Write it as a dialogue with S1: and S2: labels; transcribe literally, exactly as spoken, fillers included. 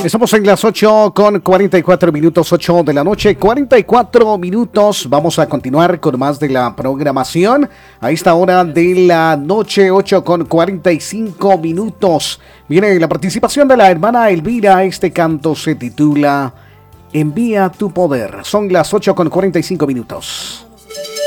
S1: Estamos en las ocho con cuarenta y cuatro minutos, ocho de la noche, cuarenta y cuatro minutos. Vamos a continuar con más de la programación. A esta hora de la noche, ocho con cuarenta y cinco minutos. Viene la participación de la hermana Elvira. Este canto se titula Envía tu poder. Son las ocho con cuarenta y cinco minutos.